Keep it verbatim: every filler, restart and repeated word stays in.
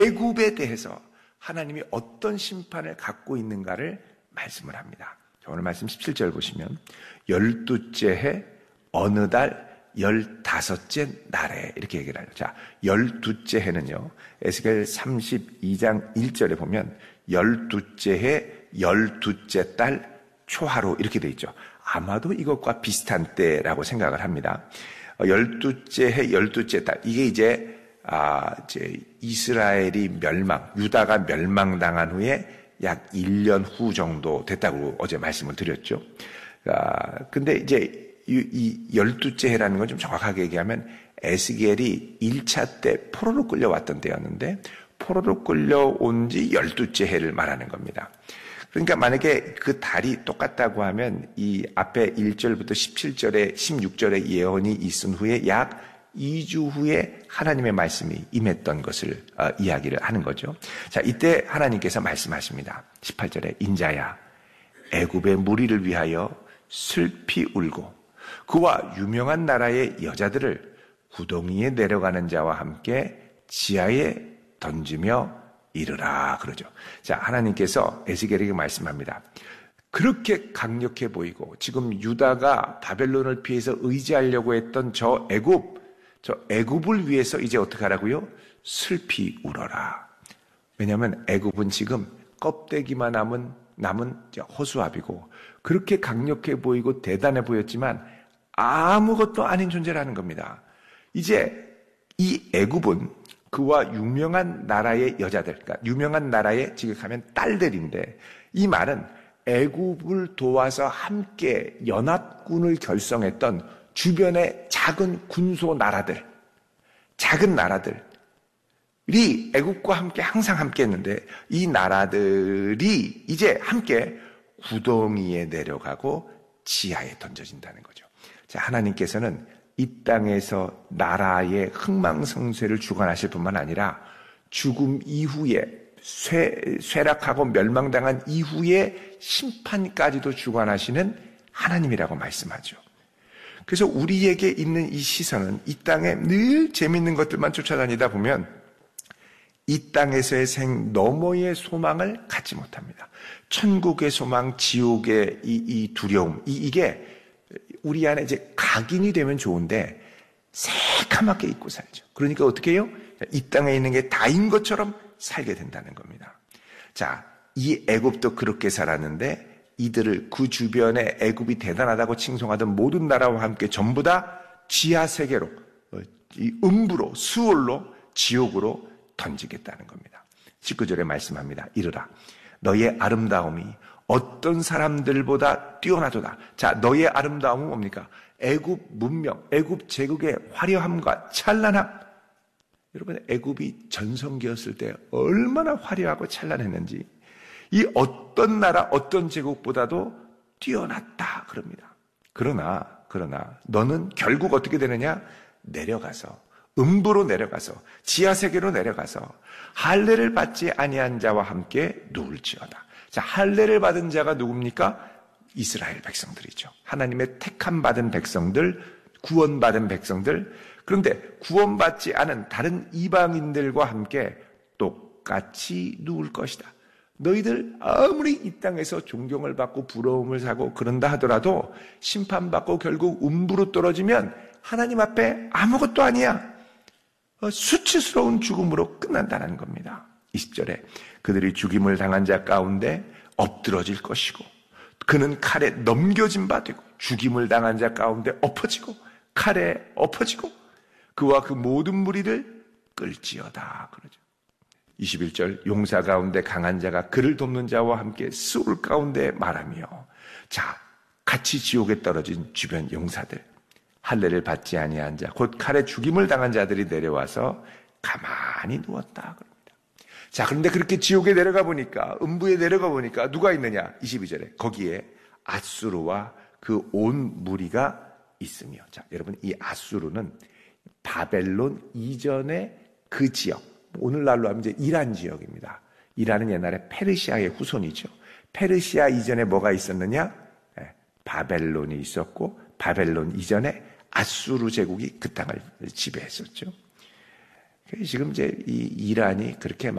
애굽에 대해서 하나님이 어떤 심판을 갖고 있는가를 말씀을 합니다. 오늘 말씀 십칠 절 보시면 열두째 해 어느 달 열다섯째 날에 이렇게 얘기를 하죠. 자, 열두째 해는요, 에스겔 삼십이 장 일 절에 보면 열두째 해 열두째 달 초하루 이렇게 돼 있죠. 아마도 이것과 비슷한 때라고 생각을 합니다. 열두째 해 열두째 달, 이게 이제 아, 이제 이스라엘이 멸망, 유다가 멸망당한 후에 약 일 년 후 정도 됐다고 어제 말씀을 드렸죠. 아, 근데 이제 이, 이 열두째 해라는 건 좀 정확하게 얘기하면 에스겔이 일 차 때 포로로 끌려왔던 때였는데 포로로 끌려온 지 열두째 해를 말하는 겁니다. 그러니까 만약에 그 달이 똑같다고 하면 이 앞에 일 절부터 십칠 절에 십육 절에 예언이 있은 후에 약 이 주 후에 하나님의 말씀이 임했던 것을 어, 이야기를 하는 거죠. 자, 이때 하나님께서 말씀하십니다. 십팔 절에 인자야 애굽의 무리를 위하여 슬피 울고 그와 유명한 나라의 여자들을 구덩이에 내려가는 자와 함께 지하에 던지며 이르라 그러죠. 자, 하나님께서 에스겔에게 말씀합니다. 그렇게 강력해 보이고 지금 유다가 바벨론을 피해서 의지하려고 했던 저 애굽, 저 애굽을 위해서 이제 어떻게 하라고요? 슬피 울어라. 왜냐하면 애굽은 지금 껍데기만 남은 남은 허수아비고 그렇게 강력해 보이고 대단해 보였지만 아무것도 아닌 존재라는 겁니다. 이제 이 애굽은 그와 유명한 나라의 여자들, 그러니까 유명한 나라의 지극하면 딸들인데 이 말은 애굽을 도와서 함께 연합군을 결성했던 주변의 작은 군소 나라들, 작은 나라들이 애굽과 함께 항상 함께 했는데 이 나라들이 이제 함께 구덩이에 내려가고 지하에 던져진다는 거죠. 자, 하나님께서는 이 땅에서 나라의 흥망성쇠를 주관하실 뿐만 아니라 죽음 이후에 쇠, 쇠락하고 멸망당한 이후에 심판까지도 주관하시는 하나님이라고 말씀하죠. 그래서 우리에게 있는 이 시선은 이 땅에 늘 재밌는 것들만 쫓아다니다 보면 이 땅에서의 생 너머의 소망을 갖지 못합니다. 천국의 소망, 지옥의 이, 이 두려움, 이, 이게 우리 안에 이제 각인이 되면 좋은데 새카맣게 잊고 살죠. 그러니까 어떻게 해요? 이 땅에 있는 게 다인 것처럼 살게 된다는 겁니다. 자, 이 애굽도 그렇게 살았는데 이들을 그 주변에 애굽이 대단하다고 칭송하던 모든 나라와 함께 전부 다 지하 세계로, 이 음부로, 수월로, 지옥으로 던지겠다는 겁니다. 십구 절에 말씀합니다. 이르라 너의 아름다움이 어떤 사람들보다 뛰어나도다. 자, 너의 아름다움은 뭡니까? 애굽 문명, 애굽 제국의 화려함과 찬란함. 여러분, 애굽이 전성기였을 때 얼마나 화려하고 찬란했는지 이 어떤 나라, 어떤 제국보다도 뛰어났다 그럽니다. 그러나, 그러나 너는 결국 어떻게 되느냐? 내려가서, 음부로 내려가서, 지하세계로 내려가서 할례를 받지 아니한 자와 함께 누울지어다. 자, 할례를 받은 자가 누굽니까? 이스라엘 백성들이죠. 하나님의 택함 받은 백성들, 구원받은 백성들. 그런데 구원받지 않은 다른 이방인들과 함께 똑같이 누울 것이다. 너희들 아무리 이 땅에서 존경을 받고 부러움을 사고 그런다 하더라도 심판받고 결국 음부로 떨어지면 하나님 앞에 아무것도 아니야. 수치스러운 죽음으로 끝난다는 겁니다. 이십 절에 그들이 죽임을 당한 자 가운데 엎드러질 것이고 그는 칼에 넘겨진 바 되고 죽임을 당한 자 가운데 엎어지고 칼에 엎어지고 그와 그 모든 무리를 끌지어다 그러죠. 이십일 절 용사 가운데 강한 자가 그를 돕는 자와 함께 수울 가운데 말하며 자, 같이 지옥에 떨어진 주변 용사들 할례를 받지 아니한 자 곧 칼에 죽임을 당한 자들이 내려와서 가만히 누웠다 그럽니다. 자, 그런데 그렇게 지옥에 내려가 보니까 음부에 내려가 보니까 누가 있느냐? 이십이 절에 거기에 아수르와 그 온 무리가 있으며 자, 여러분 이 아수르는 바벨론 이전의 그 지역 오늘날로 하면 이제 이란 지역입니다. 이란은 옛날에 페르시아의 후손이죠. 페르시아 이전에 뭐가 있었느냐? 네, 바벨론이 있었고 바벨론 이전에 아수르 제국이 그 땅을 지배했었죠. 지금 이제 이 이란이 그렇게